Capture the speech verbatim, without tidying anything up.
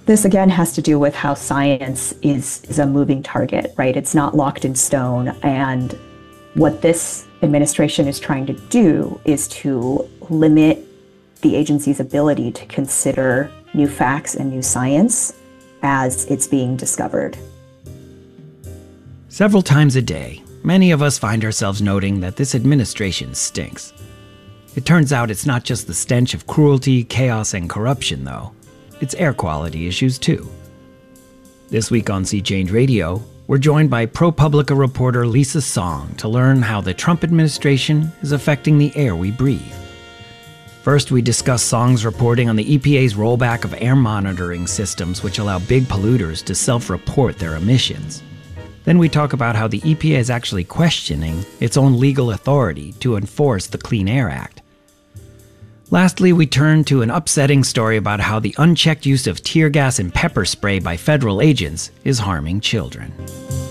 This again has to do with how science is, is a moving target, right? It's not locked in stone. And what this administration is trying to do is to limit the agency's ability to consider new facts and new science as it's being discovered. Several times a day, many of us find ourselves noting that this administration stinks. It turns out it's not just the stench of cruelty, chaos, and corruption, though. It's air quality issues, too. This week on Sea Change Radio, we're joined by ProPublica reporter Lisa Song to learn how the Trump administration is affecting the air we breathe. First, we discuss Song's reporting on the E P A's rollback of air monitoring systems which allow big polluters to self-report their emissions. Then we talk about how the E P A is actually questioning its own legal authority to enforce the Clean Air Act. Lastly, we turn to an upsetting story about how the unchecked use of tear gas and pepper spray by federal agents is harming children.